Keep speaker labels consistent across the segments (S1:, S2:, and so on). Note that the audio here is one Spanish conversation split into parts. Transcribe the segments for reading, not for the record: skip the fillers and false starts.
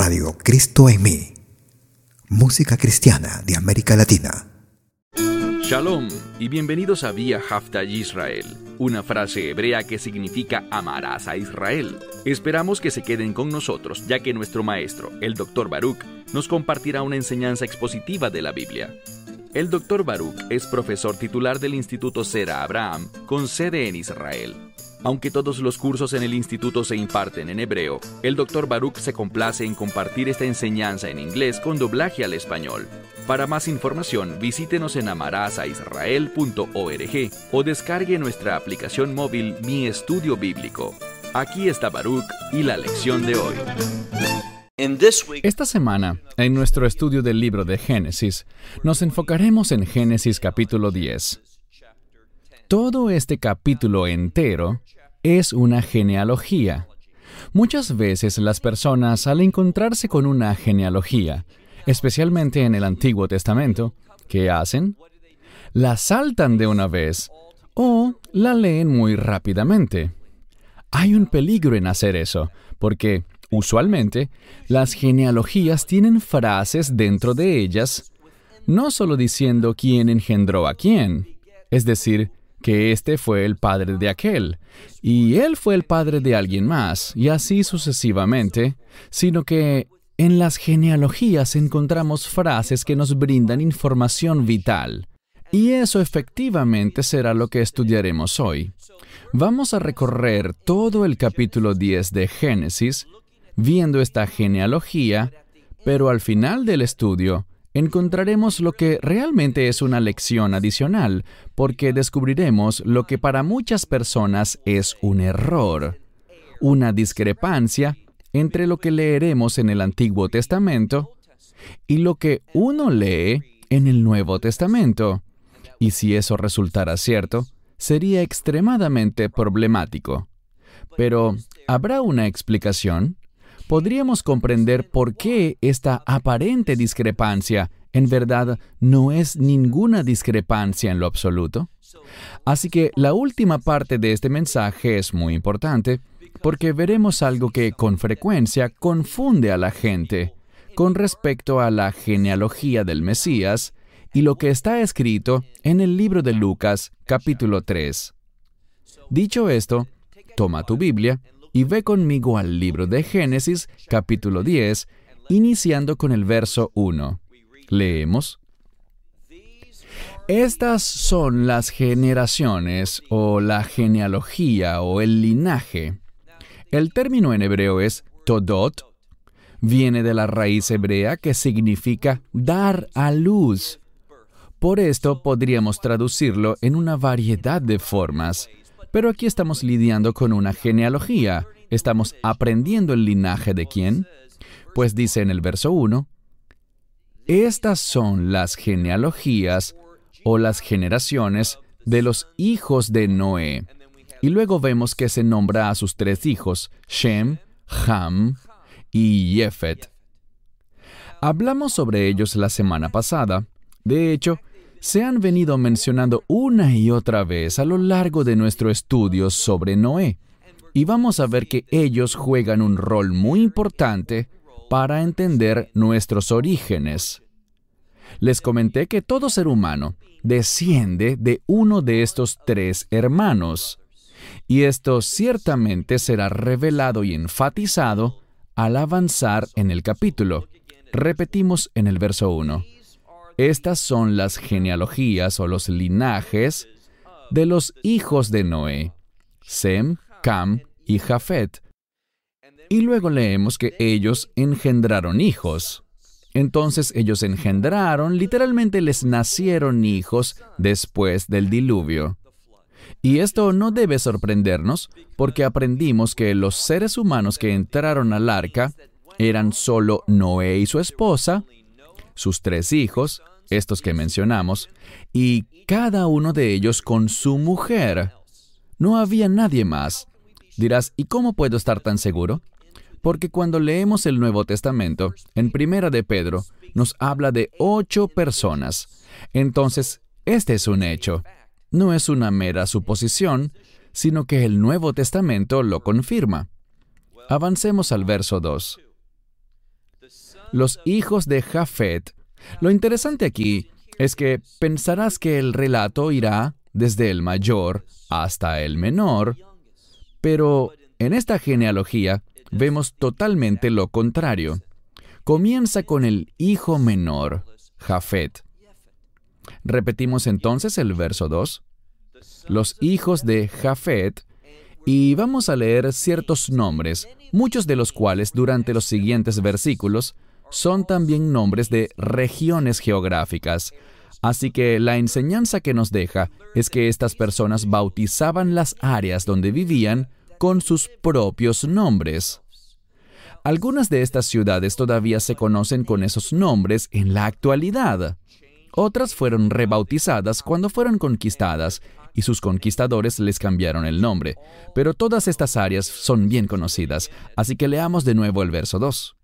S1: Radio Cristo en mí. Música cristiana de América Latina.
S2: Shalom y bienvenidos a Vía Haftaj Israel, una frase hebrea que significa amarás a Israel. Esperamos que se queden con nosotros, ya que nuestro maestro, el Dr. Baruch, nos compartirá una enseñanza expositiva de la Biblia. El Dr. Baruch es profesor titular del Instituto Zera Abraham, con sede en Israel. Aunque todos los cursos en el instituto se imparten en hebreo, el Dr. Baruch se complace en compartir esta enseñanza en inglés con doblaje al español. Para más información, visítenos en amarasaisrael.org o descargue nuestra aplicación móvil Mi Estudio Bíblico. Aquí está Baruch y la lección de hoy.
S3: Esta semana, en nuestro estudio del libro de Génesis, nos enfocaremos en Génesis capítulo 10. Todo este capítulo entero es una genealogía. Muchas veces las personas, al encontrarse con una genealogía, especialmente en el Antiguo Testamento, ¿qué hacen? La saltan de una vez o la leen muy rápidamente. Hay un peligro en hacer eso, porque usualmente las genealogías tienen frases dentro de ellas, no solo diciendo quién engendró a quién, es decir, que este fue el padre de aquel, y él fue el padre de alguien más, y así sucesivamente, sino que en las genealogías encontramos frases que nos brindan información vital. Y eso efectivamente será lo que estudiaremos hoy. Vamos a recorrer todo el capítulo 10 de Génesis, viendo esta genealogía, pero al final del estudio encontraremos lo que realmente es una lección adicional, porque descubriremos lo que para muchas personas es un error, una discrepancia entre lo que leeremos en el Antiguo Testamento y lo que uno lee en el Nuevo Testamento. Y si eso resultara cierto, sería extremadamente problemático. Pero, ¿habrá una explicación? ¿Podríamos comprender por qué esta aparente discrepancia en verdad no es ninguna discrepancia en lo absoluto? Así que la última parte de este mensaje es muy importante porque veremos algo que con frecuencia confunde a la gente con respecto a la genealogía del Mesías y lo que está escrito en el libro de Lucas, capítulo 3. Dicho esto, toma tu Biblia y ve conmigo al libro de Génesis, capítulo 10, iniciando con el verso 1. Leemos. Estas son las generaciones, o la genealogía, o el linaje. El término en hebreo es todot. Viene de la raíz hebrea que significa dar a luz. Por esto podríamos traducirlo en una variedad de formas. Pero aquí estamos lidiando con una genealogía. ¿Estamos aprendiendo el linaje de quién? Pues dice en el verso 1, estas son las genealogías o las generaciones de los hijos de Noé. Y luego vemos que se nombra a sus tres hijos, Shem, Ham y Jefet. Hablamos sobre ellos la semana pasada. De hecho, se han venido mencionando una y otra vez a lo largo de nuestro estudio sobre Noé, y vamos a ver que ellos juegan un rol muy importante para entender nuestros orígenes. Les comenté que todo ser humano desciende de uno de estos tres hermanos, y esto ciertamente será revelado y enfatizado al avanzar en el capítulo. Repetimos en el verso 1. Estas son las genealogías o los linajes de los hijos de Noé, Sem, Cam y Jafet. Y luego leemos que ellos engendraron hijos. Entonces ellos engendraron, literalmente les nacieron hijos después del diluvio. Y esto no debe sorprendernos porque aprendimos que los seres humanos que entraron al arca eran solo Noé y su esposa, sus tres hijos, estos que mencionamos, y cada uno de ellos con su mujer. No había nadie más. Dirás, ¿y cómo puedo estar tan seguro? Porque cuando leemos el Nuevo Testamento, en Primera de Pedro, nos habla de 8 personas. Entonces, este es un hecho. No es una mera suposición, sino que el Nuevo Testamento lo confirma. Avancemos al verso 2. los hijos de Jafet. Lo interesante aquí es que pensarás que el relato irá desde el mayor hasta el menor, pero en esta genealogía vemos totalmente lo contrario. Comienza con el hijo menor, Jafet. Repetimos entonces el verso 2. Los hijos de Jafet, y vamos a leer ciertos nombres, muchos de los cuales durante los siguientes versículos son también nombres de regiones geográficas. Así que la enseñanza que nos deja es que estas personas bautizaban las áreas donde vivían con sus propios nombres. Algunas de estas ciudades todavía se conocen con esos nombres en la actualidad. Otras fueron rebautizadas cuando fueron conquistadas y sus conquistadores les cambiaron el nombre. Pero todas estas áreas son bien conocidas, así que leamos de nuevo el verso 2.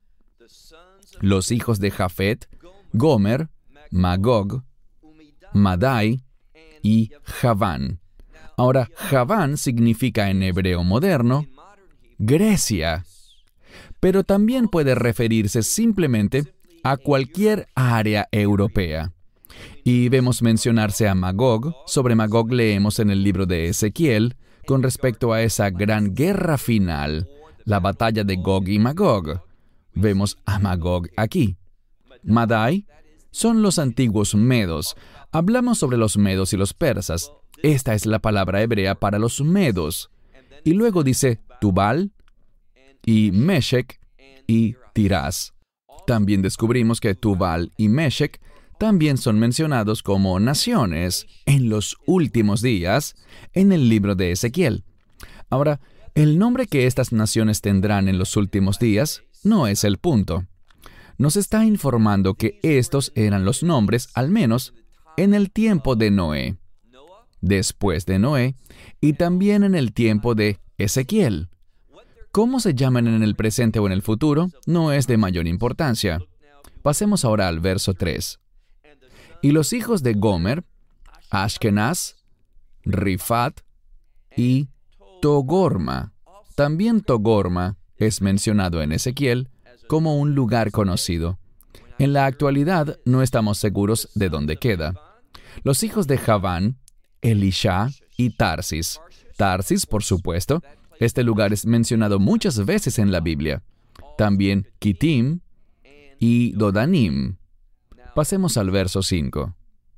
S3: Los hijos de Jafet, Gomer, Magog, Madai y Javán. Ahora, Javán significa en hebreo moderno Grecia, pero también puede referirse simplemente a cualquier área europea. Y vemos mencionarse a Magog. Sobre Magog leemos en el libro de Ezequiel con respecto a esa gran guerra final, la batalla de Gog y Magog. Vemos a Magog aquí. Madai son los antiguos medos. Hablamos sobre los medos y los persas. Esta es la palabra hebrea para los medos. Y luego dice Tubal y Meshec y Tirás. También descubrimos que Tubal y Meshec también son mencionados como naciones en los últimos días en el libro de Ezequiel. Ahora, el nombre que estas naciones tendrán en los últimos días no es el punto. Nos está informando que estos eran los nombres, al menos, en el tiempo de Noé, después de Noé, y también en el tiempo de Ezequiel. Cómo se llaman en el presente o en el futuro no es de mayor importancia. Pasemos ahora al verso 3. Y los hijos de Gomer, Ashkenaz, Rifat y Togorma. También Togorma es mencionado en Ezequiel como un lugar conocido. En la actualidad no estamos seguros de dónde queda. Los hijos de Javán, Elisha y Tarsis. Tarsis, por supuesto, este lugar es mencionado muchas veces en la Biblia. También Kitim y Dodanim. Pasemos al verso 5.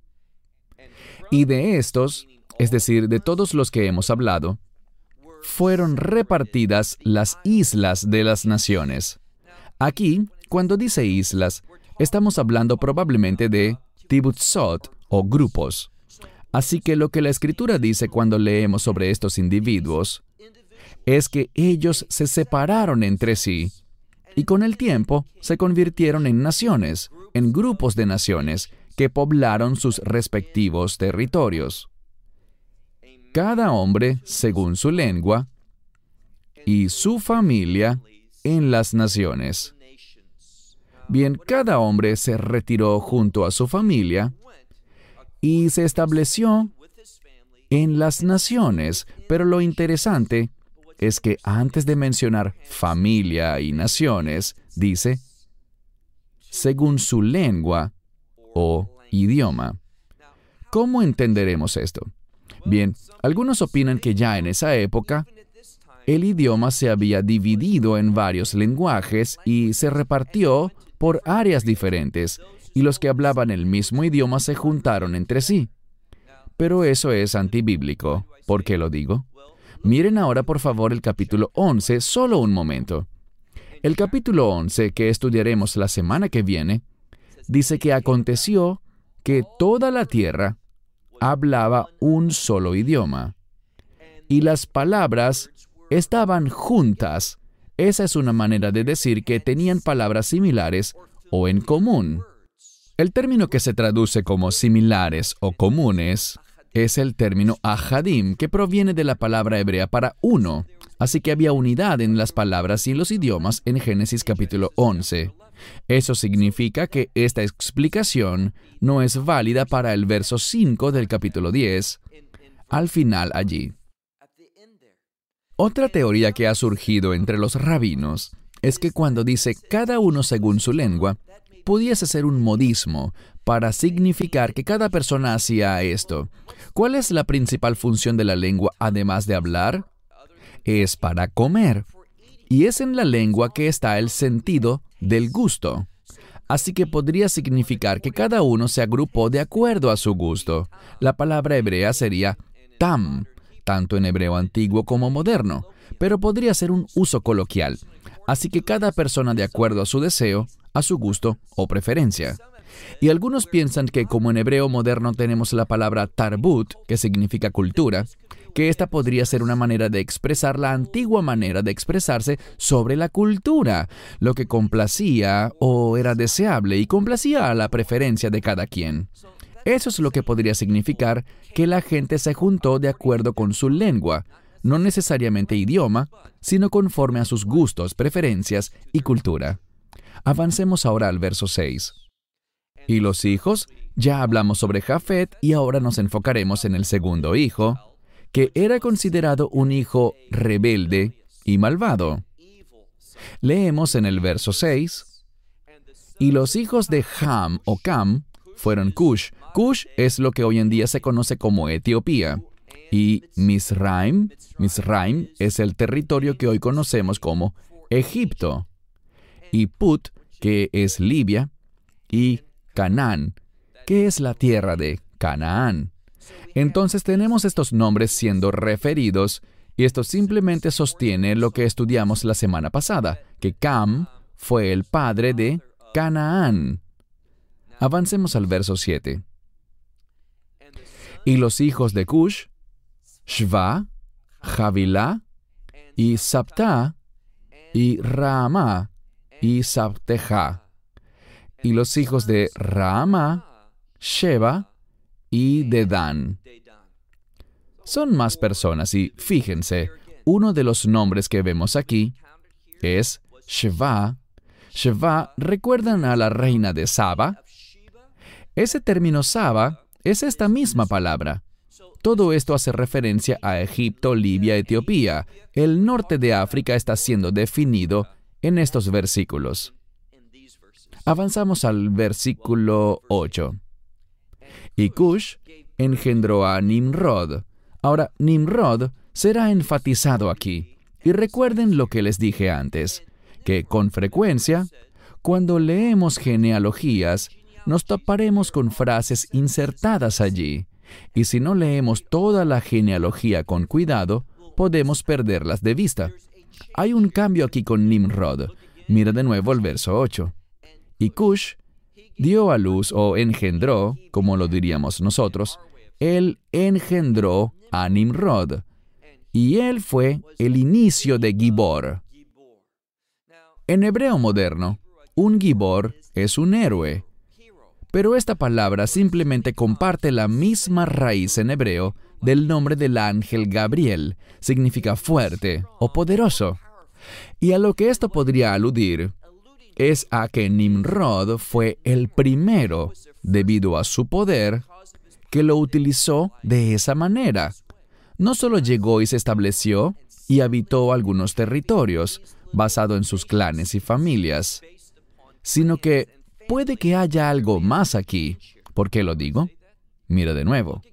S3: Y de estos, es decir, de todos los que hemos hablado, fueron repartidas las islas de las naciones. Aquí, cuando dice islas, estamos hablando probablemente de tibutzot o grupos. Así que lo que la Escritura dice cuando leemos sobre estos individuos es que ellos se separaron entre sí y con el tiempo se convirtieron en naciones, en grupos de naciones que poblaron sus respectivos territorios. Cada hombre según su lengua y su familia en las naciones. Bien, cada hombre se retiró junto a su familia y se estableció en las naciones, pero lo interesante es que antes de mencionar familia y naciones, dice, según su lengua o idioma. ¿Cómo entenderemos esto? Bien, algunos opinan que ya en esa época, el idioma se había dividido en varios lenguajes y se repartió por áreas diferentes, y los que hablaban el mismo idioma se juntaron entre sí. Pero eso es antibíblico. ¿Por qué lo digo? Miren ahora, por favor, el capítulo 11, solo un momento. El capítulo 11, que estudiaremos la semana que viene, dice que aconteció que toda la tierra hablaba un solo idioma, y las palabras estaban juntas. Esa es una manera de decir que tenían palabras similares o en común. El término que se traduce como similares o comunes es el término ahadim, que proviene de la palabra hebrea para uno. Así que había unidad en las palabras y en los idiomas en Génesis capítulo 11. Eso significa que esta explicación no es válida para el verso 5 del capítulo 10, al final allí. Otra teoría que ha surgido entre los rabinos es que cuando dice cada uno según su lengua, pudiese ser un modismo para significar que cada persona hacía esto. ¿Cuál es la principal función de la lengua además de hablar? Es para comer. Y es en la lengua que está el sentido del gusto. Así que podría significar que cada uno se agrupó de acuerdo a su gusto. La palabra hebrea sería tam, tanto en hebreo antiguo como moderno, pero podría ser un uso coloquial. Así que cada persona de acuerdo a su deseo, a su gusto o preferencia. Y algunos piensan que como en hebreo moderno tenemos la palabra tarbut, que significa cultura, que esta podría ser una manera de expresar la antigua manera de expresarse sobre la cultura, lo que complacía o era deseable y complacía a la preferencia de cada quien. Eso es lo que podría significar que la gente se juntó de acuerdo con su lengua, no necesariamente idioma, sino conforme a sus gustos, preferencias y cultura. Avancemos ahora al verso 6. Y los hijos, ya hablamos sobre Jafet y ahora nos enfocaremos en el segundo hijo, que era considerado un hijo rebelde y malvado. Leemos en el verso 6, y los hijos de Ham o Cam fueron Cush. Cush es lo que hoy en día se conoce como Etiopía. Y Misraim es el territorio que hoy conocemos como Egipto. Y Put, que es Libia, y Canaán, que es la tierra de Canaán. Entonces tenemos estos nombres siendo referidos, y esto simplemente sostiene lo que estudiamos la semana pasada, que Cam fue el padre de Canaán. Avancemos al verso 7. Y los hijos de Cush, Shva, Javilá, y Sabta, y Raamá, y Sabteja. Y los hijos de Raamá, Sheba, y Dedán. Son más personas y, fíjense, uno de los nombres que vemos aquí es Sheva. Sheva, ¿recuerdan a la reina de Saba? Ese término Saba es esta misma palabra. Todo esto hace referencia a Egipto, Libia, Etiopía. El norte de África está siendo definido en estos versículos. Avanzamos al versículo 8. Y Cush engendró a Nimrod. Ahora, Nimrod será enfatizado aquí. Y recuerden lo que les dije antes, que con frecuencia, cuando leemos genealogías, nos toparemos con frases insertadas allí. Y si no leemos toda la genealogía con cuidado, podemos perderlas de vista. Hay un cambio aquí con Nimrod. Mira de nuevo el verso 8. Y Cush dio a luz o engendró, como lo diríamos nosotros, él engendró a Nimrod. Y él fue el inicio de Gibor. En hebreo moderno, un Gibor es un héroe. Pero esta palabra simplemente comparte la misma raíz en hebreo del nombre del ángel Gabriel. Significa fuerte o poderoso. Y a lo que esto podría aludir es a que Nimrod fue el primero, debido a su poder, que lo utilizó de esa manera. No solo llegó y se estableció y habitó algunos territorios, basado en sus clanes y familias, sino que puede que haya algo más aquí. ¿Por qué lo digo? Mira de nuevo.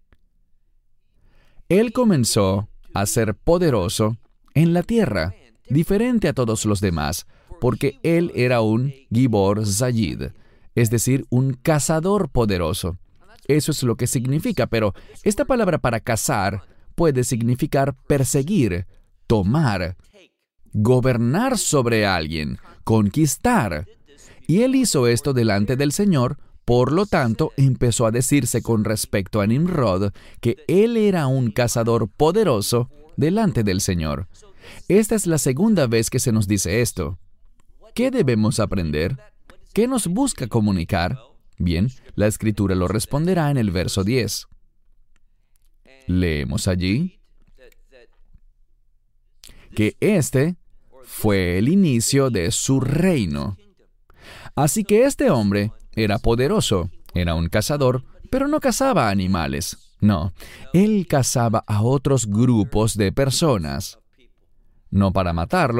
S3: Él comenzó a ser poderoso en la tierra, diferente a todos los demás, porque él era un Gibor Zayid, es decir, un cazador poderoso. Eso es lo que significa, pero esta palabra para cazar puede significar perseguir, tomar, gobernar sobre alguien, conquistar. Y él hizo esto delante del Señor, por lo tanto, empezó a decirse con respecto a Nimrod que él era un cazador poderoso delante del Señor. Esta es la segunda vez que se nos dice esto. ¿Qué debemos aprender? ¿Qué nos busca comunicar? Bien, la Escritura lo responderá en el verso 10. Leemos allí que este fue el inicio de su reino. Así que este hombre era poderoso, era un cazador, pero no cazaba animales. No, él cazaba a otros grupos de personas. No para matarlos,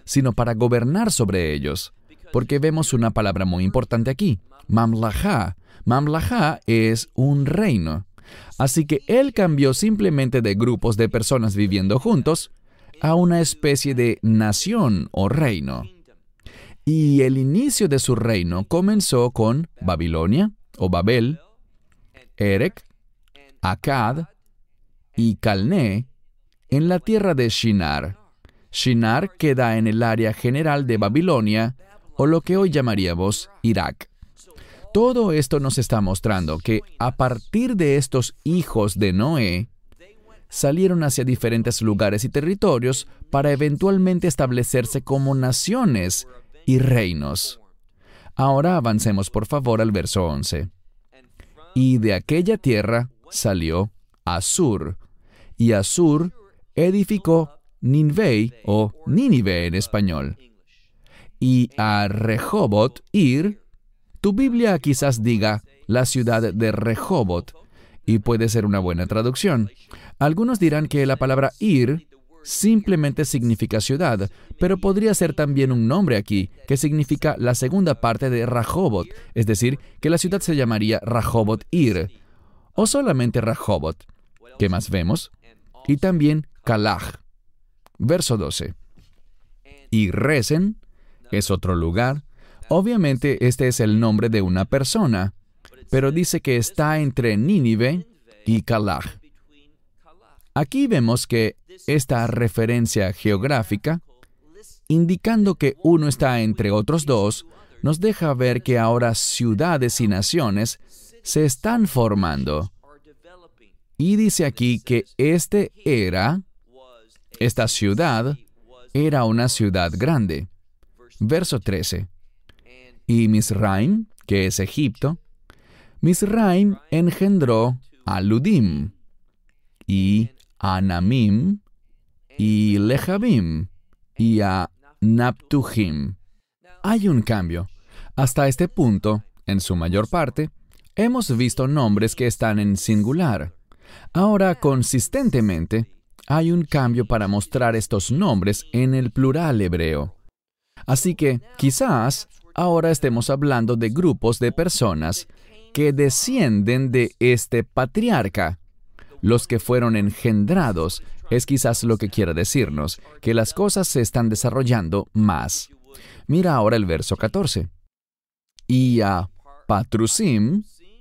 S3: sino para gobernar sobre ellos. Porque vemos una palabra muy importante aquí, mamlajá. Mamlajá es un reino. Así que él cambió simplemente de grupos de personas viviendo juntos a una especie de nación o reino. Y el inicio de su reino comenzó con Babilonia o Babel, Erech, Akkad y Calné en la tierra de Shinar. Shinar queda en el área general de Babilonia o lo que hoy llamaríamos Irak. Todo esto nos está mostrando que a partir de estos hijos de Noé, salieron hacia diferentes lugares y territorios para eventualmente establecerse como naciones y reinos. Ahora avancemos por favor al verso 11. Y de aquella tierra salió Asur, y Asur edificó Ninveh o Nínive en español. Y a Rehobot Ir, tu Biblia quizás diga la ciudad de Rehobot, y puede ser una buena traducción. Algunos dirán que la palabra Ir simplemente significa ciudad, pero podría ser también un nombre aquí, que significa la segunda parte de Rehobot, es decir, que la ciudad se llamaría Rehobot Ir, o solamente Rehobot. ¿Qué más vemos? Y también Calaj. Verso 12. Y Resen es otro lugar. Obviamente este es el nombre de una persona, pero dice que está entre Nínive y Calaj. Aquí vemos que esta referencia geográfica, indicando que uno está entre otros dos, nos deja ver que ahora ciudades y naciones se están formando. Y dice aquí que esta ciudad era una ciudad grande. Verso 13. Y Misraim, que es Egipto, Misraim engendró a Ludim, y a Namim, y Lehabim, y a Naptuhim. Hay un cambio. Hasta este punto, en su mayor parte, hemos visto nombres que están en singular. Ahora, consistentemente, hay un cambio para mostrar estos nombres en el plural hebreo. Así que, quizás, ahora estemos hablando de grupos de personas que descienden de este patriarca. Los que fueron engendrados es quizás lo que quiera decirnos, que las cosas se están desarrollando más. Mira ahora el verso 14. Y a Patrusim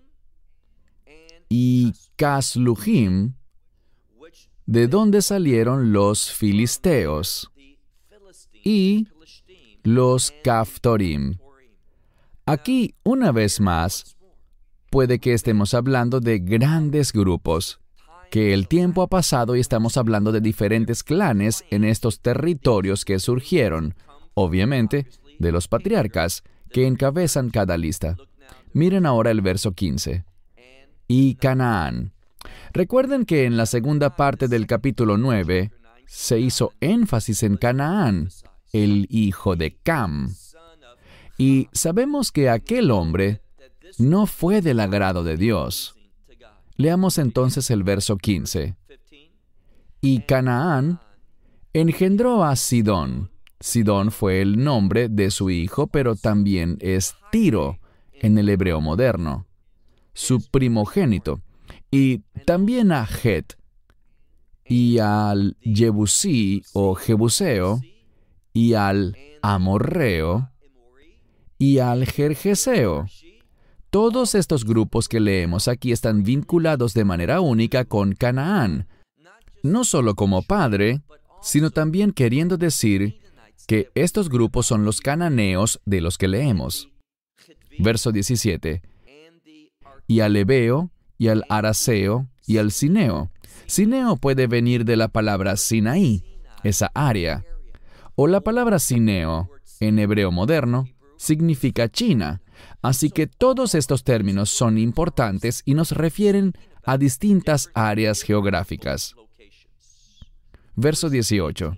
S3: y Casluhim, de donde salieron los filisteos, y los Caftorim. Aquí, una vez más, puede que estemos hablando de grandes grupos, que el tiempo ha pasado y estamos hablando de diferentes clanes en estos territorios que surgieron, obviamente, de los patriarcas que encabezan cada lista. Miren ahora el verso 15. Y Canaán. Recuerden que en la segunda parte del capítulo 9 se hizo énfasis en Canaán, el hijo de Cam. Y sabemos que aquel hombre no fue del agrado de Dios. Leamos entonces el verso 15. Y Canaán engendró a Sidón. Sidón fue el nombre de su hijo, pero también es Tiro en el hebreo moderno, su primogénito. Y también a Het, y al Jebusí o Jebuseo, y al Amorreo, y al Gergeseo. Todos estos grupos que leemos aquí están vinculados de manera única con Canaán, no solo como padre, sino también queriendo decir que estos grupos son los cananeos de los que leemos. Verso 17. Y al Ebeo, y al Araseo, y al Sineo. Sineo puede venir de la palabra Sinaí, esa área. O la palabra Sineo, en hebreo moderno, significa China. Así que todos estos términos son importantes y nos refieren a distintas áreas geográficas. Verso 18.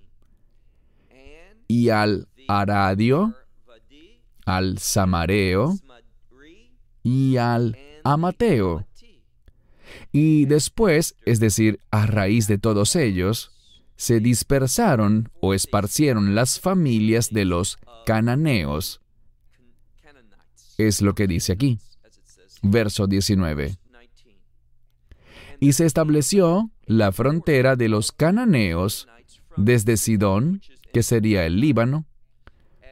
S3: Y al Aradio, al Samareo, y al Amateo. Y después, es decir, a raíz de todos ellos, se dispersaron o esparcieron las familias de los cananeos. Es lo que dice aquí. Verso 19. Y se estableció la frontera de los cananeos desde Sidón, que sería el Líbano,